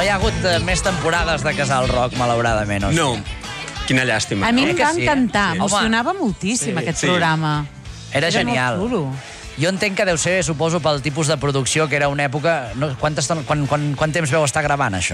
No hi ha hagut més temporades de Casal Rock, malauradament. No, quina llàstima. A mi em va encantar, Sí. emocionava moltíssim aquest programa. Era genial. Molt xulo. Jo entenc que deu ser, suposo, pel tipus de producció que era una època... No, quant temps veu estar gravant, això?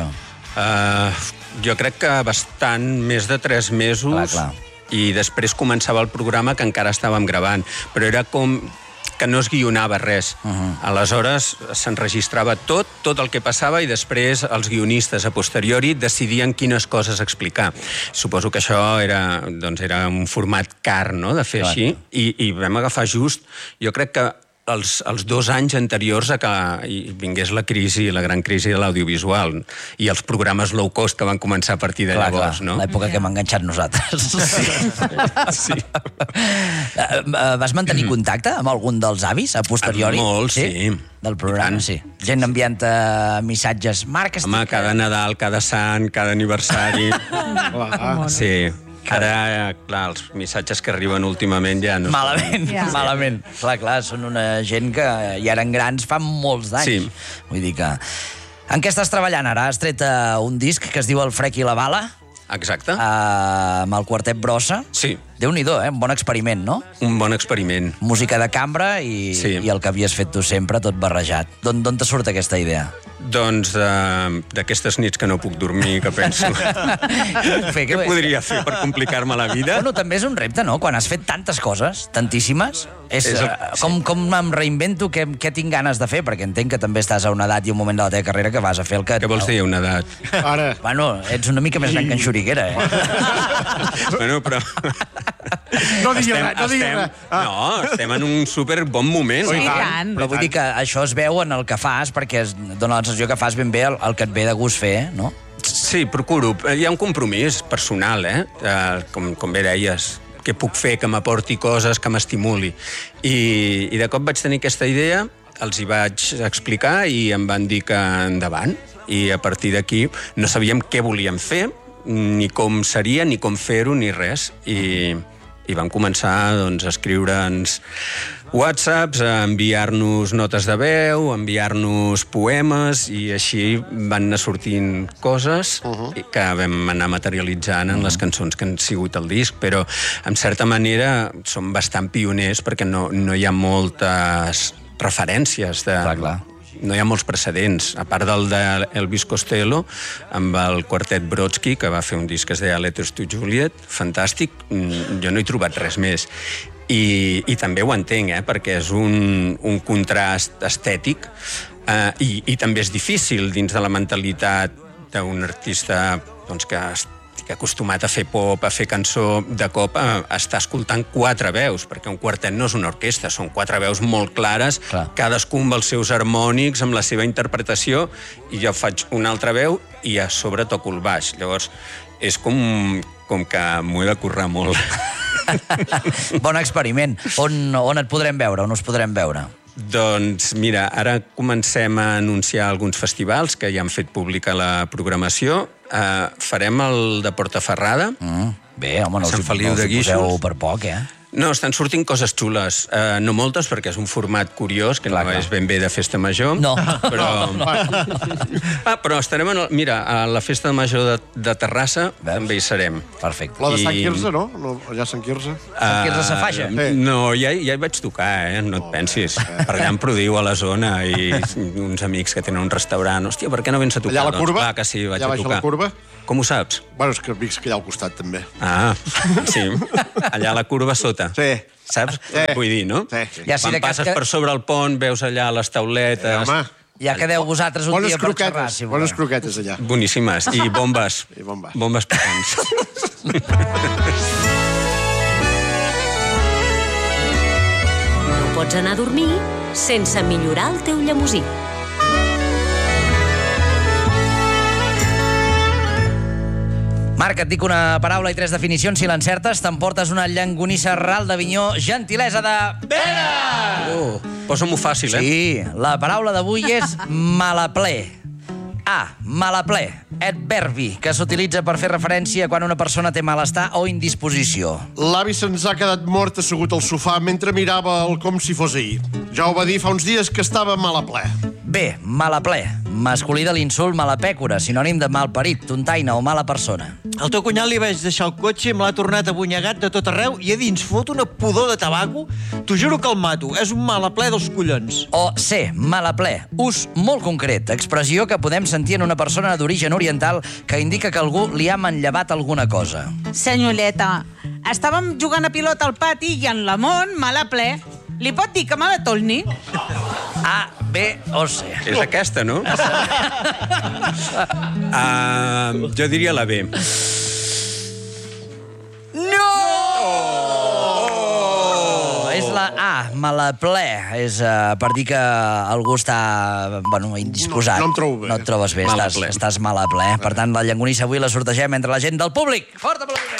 Jo crec que bastant, més de 3 mesos. Clar. I després començava el programa que encara estàvem gravant. Però era com que no es guionava res. Aleshores s'enregistrava tot el que passava i després els guionistes a posteriori decidien quines coses explicar. Suposo que això era un format car, no?, de fer així, i vam agafar just, jo crec que els 2 anys anteriors a que vingués la gran crisi de l'audiovisual i els programes low cost que van començar a partir de llavors, no? L'època que hem enganxat nosaltres. Sí. Vas mantenir contacte amb algun dels avis a posteriori? Molt, sí. Del programa, sí. Gent enviant missatges. Marc, home, cada Nadal, cada Sant, cada aniversari. Sí. Ara, clar, els missatges que arriben últimament ja no... Malament. Clar, són una gent que ja eren grans fa molts d'anys. Sí. Vull dir que... En què estàs treballant ara? Has tret un disc que es diu El frec i la bala? Exacte. Amb el quartet Brossa? Sí. Déu-n'hi-do, un bon experiment, no? Un bon experiment. Música de cambra i el que havies fet tu sempre, tot barrejat. D'on te surt aquesta idea? Doncs d'aquestes nits que no puc dormir, que penso... Què podria fer per complicar-me la vida? Bueno, també és un repte, no? Quan has fet tantes coses, tantíssimes, com em reinvento, què tinc ganes de fer? Perquè entenc que també estàs a una edat i un moment de la teva carrera que vas a fer el que... Què vols dir, una edat? Ara. Bueno, ets una mica més gran que en Xuriguera, Bueno, però... No diguis res. No, estem en un super bon moment. Sí, tant. Però vull dir que això es veu en el que fas, perquè es dona la sensació que fas ben bé el que et ve de gust fer, no? Sí, procuro. Hi ha un compromís personal, com bé deies, que puc fer, que m'aporti coses, que m'estimuli. I de cop vaig tenir aquesta idea, els hi vaig explicar i em van dir que endavant. I a partir d'aquí no sabíem què volíem fer, ni com seria, ni com fer-ho, ni res. I vam començar a escriure'ns whatsapps, a enviar-nos notes de veu, a enviar-nos poemes, i així van anar sortint coses que vam anar materialitzant en les cançons que han sigut el disc, però en certa manera som bastant pioners perquè no hi ha moltes referències de... Clar. No hi ha molts precedents, a part del d'Elvis Costello, amb el quartet Brodsky, que va fer un disc que es deia Letters to Juliet, fantàstic, jo no he trobat res més. I també ho entenc, perquè és un contrast estètic i també és difícil dins de la mentalitat d'un artista que acostumat a fer pop, a fer cançó, de cop està escoltant 4 veus, perquè un quartet no és una orquestra, són 4 veus molt clares, cadascú amb els seus harmònics, amb la seva interpretació, i jo faig una altra veu i a sobre toco el baix. Llavors, és com que m'ho he de currar molt. Bon experiment. On et podrem veure? On us podrem veure? Doncs mira, ara comencem a anunciar alguns festivals que ja han fet pública la programació. Farem el de Portaferrada. Bé, home, no us hi poseu per poc, No, estan sortint coses xules. No moltes, perquè és un format curiós, que no és ben bé de festa major. No. Però estarem, mira, a la festa major de Terrassa també hi serem. Perfecte. La de Sant Quirze, no? Allà a Sant Quirze? Sant Quirze Safaja? No, ja hi vaig tocar, no et pensis. Per allà em prodiu a la zona i uns amics que tenen un restaurant. Hòstia, per què no vens a tocar? Allà a la Curva? Clar que sí, vaig a tocar. Allà baix a la Curva? Com ho saps? Bueno, és que dic que allà al costat, també. Sí. Allà a la curva sota. Sí. Saps? Vull dir, no? Sí. Quan passes per sobre el pont, veus allà les tauletes... Home. Ja quedeu vosaltres un dia per xerrar, si voleu. Bones croquetes, allà. Boníssimes. I bombes. Bombes picants. No pots anar a dormir sense millorar el teu llemosí. Marc, et dic una paraula i 3 definicions. Si l'encertes, t'emportes una llangonissa ral d'Avinyó, gentilesa de... Vera! Posa-m'ho fàcil, Sí, la paraula d'avui és malaplè. Malaplè, adverbi, que s'utilitza per fer referència quan una persona té malestar o indisposició. L'avi se'ns ha quedat mort assegut al sofà mentre mirava el com si fos ahir. Ja ho va dir fa uns dies que estava mal a ple. Bé, malaplè. masculí de l'insult malapècora, sinònim de malparit, tontaina o mala persona. Al teu cunyat li vaig deixar el cotxe, me l'ha tornat abunyegat de tot arreu i a dins fot una pudor de tabaco. T'ho juro que el mato. És un malaplè dels collons. O C, malaplè, ús molt concret, expressió que podem sentir en una persona d'origen oriental que indica que algú li ha manllevat alguna cosa. Senyoreta, estàvem jugant a pilota al pati i en Lamont, mala ple. Li pot dir que me la torni? A, B o C. És aquesta, no? Jo diria la B. No! És la A, malaplè. És per dir que algú està, indisposat. No em trobo bé. No et trobes bé, Malaplè. estàs malaplè. Per tant, la llangonissa avui la sortegem entre la gent del públic. Fort aplaudiment!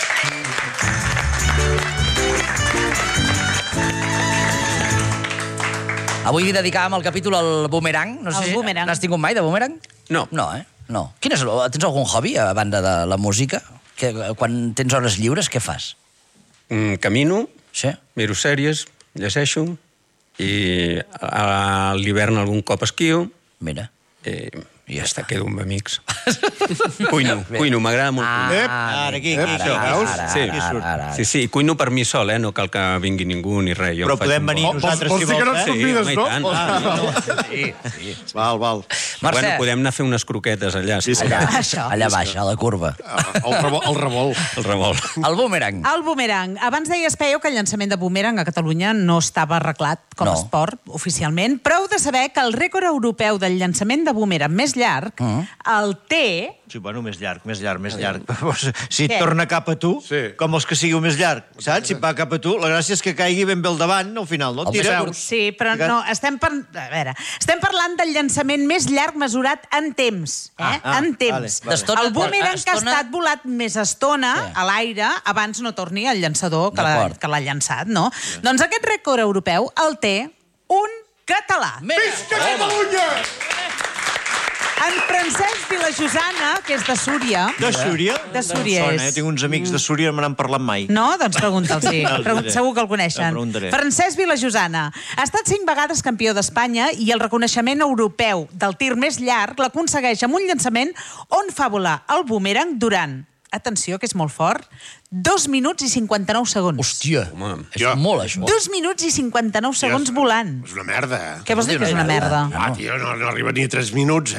Avui dedicàvem el capítol al boomerang. No sé Al si boomerang. n'has tingut mai, de boomerang? No. No, eh? No. Tens algun hobby, a banda de la música? Quan tens hores lliures, què fas? Camino, Sí? miro sèries, llegeixo, i a l'hivern algun cop esquio, Mira. i ja està, quedo amb amics. Cuino, m'agrada molt cuinar. Ara, aquí, Ara, això, veus? ara, Sí. ara. Sí, cuino per mi sol, no cal que vingui ningú ni res. Jo Però em faig podem un venir bo. nosaltres, Vols si dir que no vols, ens eh? convides, Sí, no? home, i tant. Val. Mercè, Bueno, podem anar a fer unes croquetes allà. Sí, allà baix, a la curva. El revolt. El revolt. El boomerang. El boomerang. Abans deies, Peyu, que el llançament de boomerang a Catalunya no estava arreglat com a No. esport, oficialment. Prou de saber que el rècord europeu del llançament de boomerang més llarg el té... Sí, bueno, més llarg. Si et Què? torna cap a tu, Sí. com els que sigui més llarg, saps? Si va cap a tu, la gràcia és que caigui ben bé al davant, al final, no? El Tira. més Sí, però no, estem parlant del llançament més llarg mesurat en temps. En temps. vale. D'estona- El boomerang que ha estona- estat volat més estona Sí. a l'aire abans no torni al llançador D'acord. que l'ha llançat, no? Doncs aquest rècord europeu el té un català. Mira, Catalunya! En Francesc Vilajosana, que és de Súria. De Súria? De Súria Em sona, és. Tinc uns amics de Súria, no me n'han parlat mai. No? Doncs pregunta'ls. diré. Segur que el coneixen. El preguntaré. Francesc Vilajosana. Ha estat 5 vegades campió d'Espanya i el reconeixement europeu del tir més llarg l'aconsegueix amb un llançament on fa volar el boomerang durant, atenció, que és molt fort, 2 minuts i 59 segons. hòstia, Home. és Ja. molt, això. 2 minuts i 59 segons volant. És una merda, Què vols dir que és una merda? Ah, tio, no arriba ni a 3 minuts,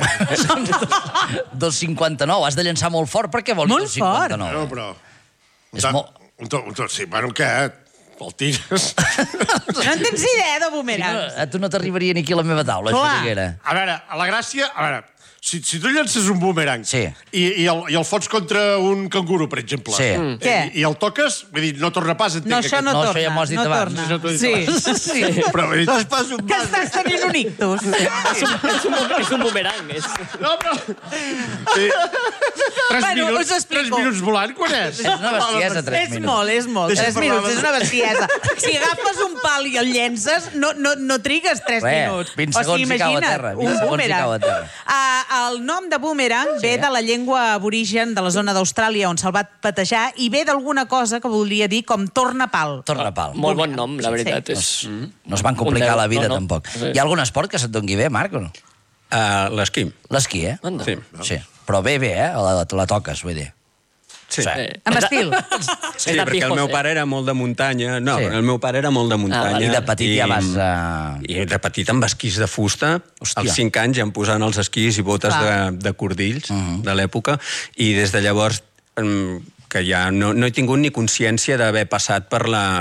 2,59. Has de llançar molt fort. Per què vols Molt fort. 2,59? No, però... És molt... Sí, bueno, què? El tires? No en tens idea de boomerang. A tu no t'arribaria ni aquí a la meva taula, Clar. això diguera. A veure, a la gràcia... A veure, si tu llences un boomerang Sí. i el fots contra un canguru, per exemple, Sí. Què? I el toques, vull dir, no torna pas, entenc. No, això no No, torna. això ja m'ho has dit no abans. torna. Això t'ho he dit Sí, sí. Però, vull dir, Estàs pas un Que estàs tenint un ictus. És un boomerang. no, però... Sí. 3 Bueno, minuts, us explico. 3 minuts volant, quan és? És una bestiesa, 3 És minuts. molt, és molt. Deixa'm 3 minuts, parlar. és una bestiesa. Si agafes un pal i el llences, no trigues 3 minuts. 20 segons i cau a terra, 20 un segons i boomerang. cau a terra. El nom de boomerang ve de la llengua aborigen de la zona d'Austràlia on se'l va patejar i ve d'alguna cosa que volia dir com tornapal. Torna pal. Molt bon nom, la veritat. És... No es van complicar la vida, No, no. tampoc. Sí. Hi ha algun esport que se't doni bé, Marc, o no? L'esquí. L'esquí, eh? Anda. Sí. Sí. Però bé, la toques, vull dir. Sí. Amb estil. Sí, perquè el meu pare era molt de muntanya. No, Sí. el meu pare era molt de muntanya. I de petit ja vas... I de petit amb esquís de fusta. Hòstia. Als 5 anys ja em posaven els esquís i botes de cordills de l'època. I des de llavors que ja no he tingut ni consciència d'haver passat per la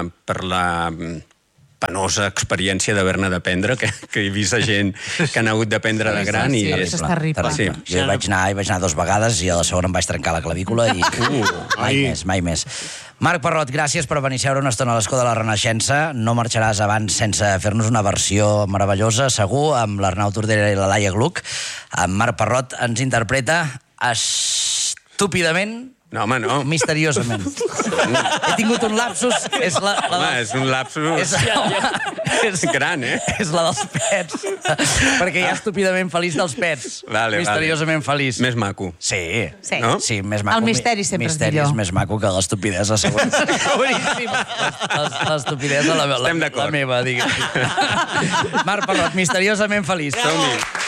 penosa experiència d'haver-ne d'aprendre, que he vist a gent que han hagut d'aprendre de gran. sí, I és terrible. Sí. Jo hi vaig anar 2 vegades i a la segona em vaig trencar la clavícula i mai més. Marc Parrot, gràcies per venir a seure una estona a l'escó de la Renaixença. No marxaràs abans sense fer-nos una versió meravellosa, segur, amb l'Arnau Tordera i la Laia Gluck. En Marc Parrot ens interpreta estúpidament, No, home, no. misteriosament. He tingut un lapsus. És Home, és un lapsus és gran, eh? És la dels pets. Perquè hi ha estúpidament feliç dels pets. Vale, Misteriosament feliç. Més maco. Sí. Sí. No? Sí, més maco. El misteri sempre és misteri millor. és més maco que l'estupidesa, segons. Boníssim. L'estupidesa, la Estem d'acord. meva, diguem. Marc Parrot, misteriosament feliç. Som-hi.